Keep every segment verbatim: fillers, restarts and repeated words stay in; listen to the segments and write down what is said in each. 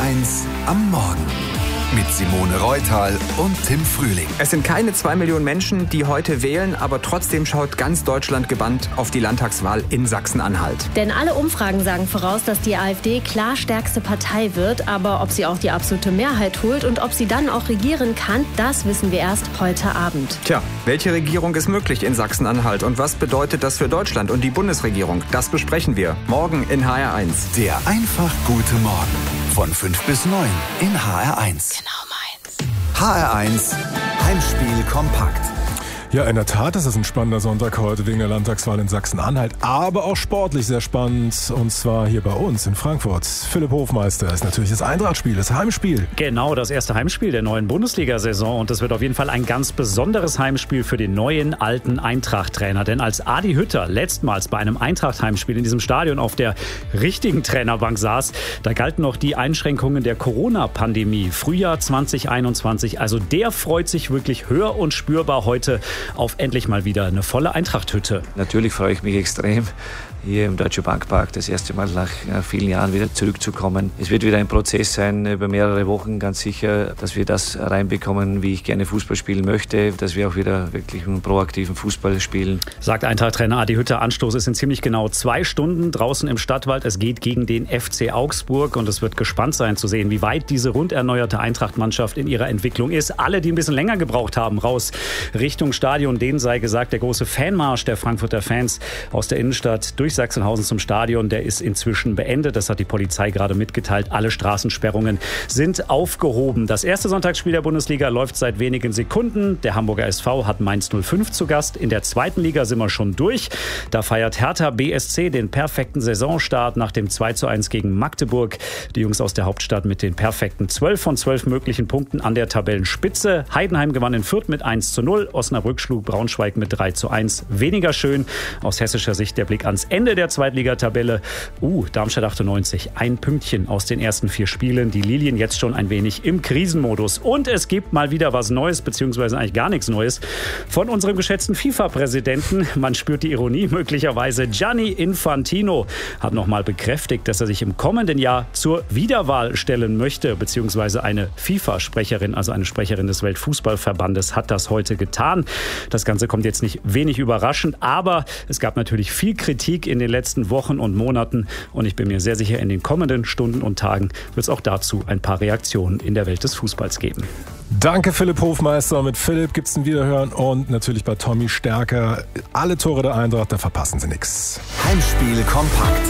eins am Morgen mit Simone Reutal und Tim Frühling. Es sind keine zwei Millionen Menschen, die heute wählen, aber trotzdem schaut ganz Deutschland gebannt auf die Landtagswahl in Sachsen-Anhalt. Denn alle Umfragen sagen voraus, dass die AfD klar stärkste Partei wird. Aber ob sie auch die absolute Mehrheit holt und ob sie dann auch regieren kann, das wissen wir erst heute Abend. Tja, welche Regierung ist möglich in Sachsen-Anhalt und was bedeutet das für Deutschland und die Bundesregierung? Das besprechen wir morgen in H R eins. Der einfach gute Morgen von fünf bis neun in H R eins. Genau meins. H R eins Heimspiel kompakt. Ja, in der Tat ist es ein spannender Sonntag heute wegen der Landtagswahl in Sachsen-Anhalt, aber auch sportlich sehr spannend, und zwar hier bei uns in Frankfurt. Philipp Hofmeister ist natürlich das Eintracht-Spiel, das Heimspiel. Genau, das erste Heimspiel der neuen Bundesliga-Saison, und das wird auf jeden Fall ein ganz besonderes Heimspiel für den neuen, alten Eintracht-Trainer, denn als Adi Hütter letztmals bei einem Eintracht-Heimspiel in diesem Stadion auf der richtigen Trainerbank saß, da galten noch die Einschränkungen der Corona-Pandemie, Frühjahr zwanzig einundzwanzig, also der freut sich wirklich hör- und spürbar heute auf endlich mal wieder eine volle Eintracht-Hütte. Natürlich freue ich mich extrem, hier im Deutsche Bank Park das erste Mal nach vielen Jahren wieder zurückzukommen. Es wird wieder ein Prozess sein über mehrere Wochen, ganz sicher, dass wir das reinbekommen, wie ich gerne Fußball spielen möchte, dass wir auch wieder wirklich einen proaktiven Fußball spielen. Sagt Eintracht-Trainer Adi Hütter. Anstoß ist in ziemlich genau zwei Stunden draußen im Stadtwald. Es geht gegen den F C Augsburg und es wird gespannt sein zu sehen, wie weit diese rund erneuerte Eintracht-Mannschaft in ihrer Entwicklung ist. Alle, die ein bisschen länger gebraucht haben, raus Richtung Stadion, denen sei gesagt, der große Fanmarsch der Frankfurter Fans aus der Innenstadt durch Sachsenhausen zum Stadion, der ist inzwischen beendet. Das hat die Polizei gerade mitgeteilt. Alle Straßensperrungen sind aufgehoben. Das erste Sonntagsspiel der Bundesliga läuft seit wenigen Sekunden. Der Hamburger S V hat Mainz null fünf zu Gast. In der zweiten Liga sind wir schon durch. Da feiert Hertha B S C den perfekten Saisonstart nach dem zwei zu eins gegen Magdeburg. Die Jungs aus der Hauptstadt mit den perfekten zwölf von zwölf möglichen Punkten an der Tabellenspitze. Heidenheim gewann in Fürth mit eins zu null. Osnabrück schlug Braunschweig mit drei zu eins. Weniger schön aus hessischer Sicht der Blick ans Ende der Zweitligatabelle. Uh, Darmstadt achtundneunzig. Ein Pünktchen aus den ersten vier Spielen. Die Lilien jetzt schon ein wenig im Krisenmodus. Und es gibt mal wieder was Neues, beziehungsweise eigentlich gar nichts Neues, von unserem geschätzten FIFA-Präsidenten. Man spürt die Ironie möglicherweise. Gianni Infantino hat nochmal bekräftigt, dass er sich im kommenden Jahr zur Wiederwahl stellen möchte, beziehungsweise eine FIFA-Sprecherin, also eine Sprecherin des Weltfußballverbandes, hat das heute getan. Das Ganze kommt jetzt nicht wenig überraschend, aber es gab natürlich viel Kritik in den letzten Wochen und Monaten, und ich bin mir sehr sicher, in den kommenden Stunden und Tagen wird es auch dazu ein paar Reaktionen in der Welt des Fußballs geben. Danke, Philipp Hofmeister. Mit Philipp gibt es ein Wiederhören und natürlich bei Tommy Stärker. Alle Tore der Eintracht, da verpassen Sie nichts. Heimspiel kompakt.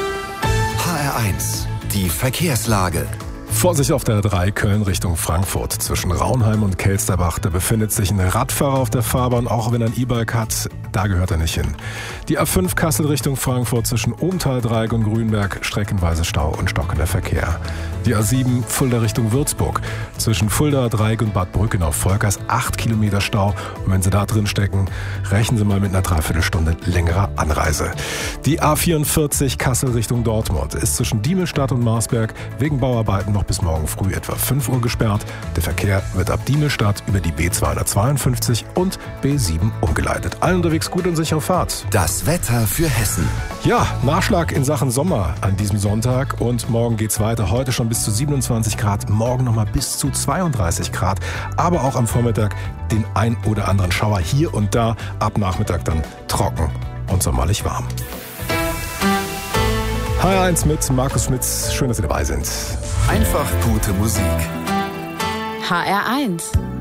H R eins, die Verkehrslage. Vorsicht auf der drei Köln Richtung Frankfurt. Zwischen Raunheim und Kelsterbach, da befindet sich ein Radfahrer auf der Fahrbahn, auch wenn er ein E-Bike hat, da gehört er nicht hin. Die A fünf Kassel Richtung Frankfurt zwischen Ohmtal-Dreieck und Grünberg, streckenweise Stau und stockender Verkehr. Die A sieben Fulda Richtung Würzburg. Zwischen Fulda, Dreieck und Bad Brücken auf Volkers acht Kilometer Stau. Und wenn Sie da drin stecken, rechnen Sie mal mit einer Dreiviertelstunde längerer Anreise. Die A vierundvierzig Kassel Richtung Dortmund ist zwischen Diemelstadt und Marsberg wegen Bauarbeiten noch bis morgen früh etwa fünf Uhr gesperrt. Der Verkehr wird ab Diemelstadt über die B zweihundertzweiundfünfzig und B sieben umgeleitet. Allen unterwegs gute und sichere Fahrt. Das Wetter für Hessen. Ja, Nachschlag in Sachen Sommer an diesem Sonntag, und morgen geht's weiter. Heute schon bis zu siebenundzwanzig Grad, morgen nochmal bis zu zweiunddreißig Grad, aber auch am Vormittag den ein oder anderen Schauer hier und da, ab Nachmittag dann trocken und sommerlich warm. H R eins mit Markus Schmitz, schön, dass Sie dabei sind. Einfach gute Musik. H R eins